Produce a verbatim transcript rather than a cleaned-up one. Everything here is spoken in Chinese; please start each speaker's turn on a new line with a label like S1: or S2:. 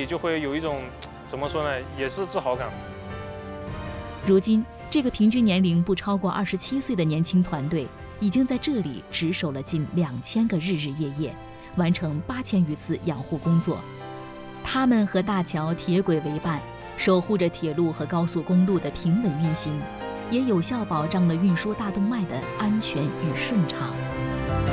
S1: 就会有一种怎么说呢，也是自豪感。
S2: 如今，这个平均年龄不超过二十七岁的年轻团队，已经在这里值守了近两千个日日夜夜，完成八千余次养护工作。他们和大桥、铁轨为伴，守护着铁路和高速公路的平稳运行，也有效保障了运输大动脉的安全与顺畅。